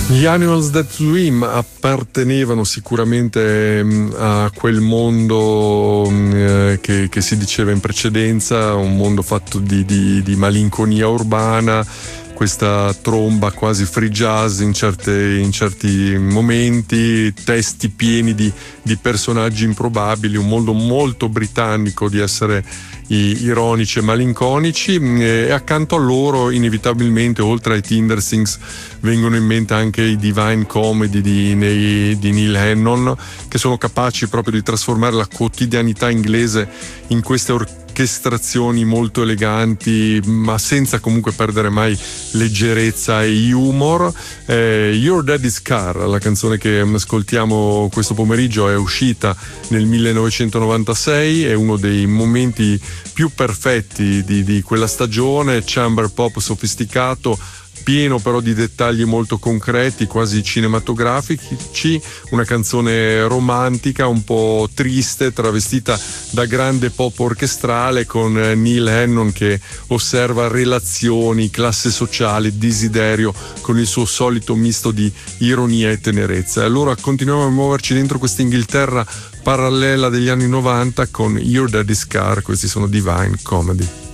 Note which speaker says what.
Speaker 1: Gli Animals That Swim appartenevano sicuramente a quel mondo che si diceva in precedenza, un mondo fatto di malinconia urbana, questa tromba quasi free jazz in certi momenti, testi pieni di personaggi improbabili, un mondo molto britannico di essere ironici e malinconici, e accanto a loro inevitabilmente, oltre ai Tindersings, vengono in mente anche i Divine Comedy di Neil Hannon, che sono capaci proprio di trasformare la quotidianità inglese in queste orchestrazioni molto eleganti, ma senza comunque perdere mai leggerezza e humor. Your Daddy's Car, la canzone che ascoltiamo questo pomeriggio, è uscita nel 1996, è uno dei momenti più perfetti di quella stagione, chamber pop sofisticato, pieno però di dettagli molto concreti, quasi cinematografici, una canzone romantica, un po' triste, travestita da grande pop orchestrale, con Neil Hannon che osserva relazioni, classe sociale, desiderio, con il suo solito misto di ironia e tenerezza. E allora continuiamo a muoverci dentro questa Inghilterra parallela degli anni 90 con Your Daddy's Car. Questi sono Divine Comedy.